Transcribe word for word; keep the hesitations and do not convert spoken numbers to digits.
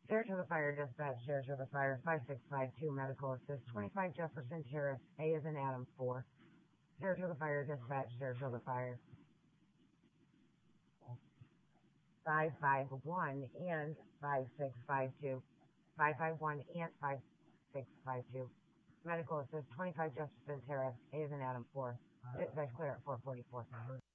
Saratoga Fire Dispatch, Saratoga Fire five six five two, Medical Assist twenty-five Jefferson Terrace, A is in Adam four. Saratoga Fire Dispatch, Saratoga Fire five five one and five six five two. five five one and five six five two. Medical Assist twenty-five Jefferson Terrace, A is in Adam four. Dispatch clear at four forty-four.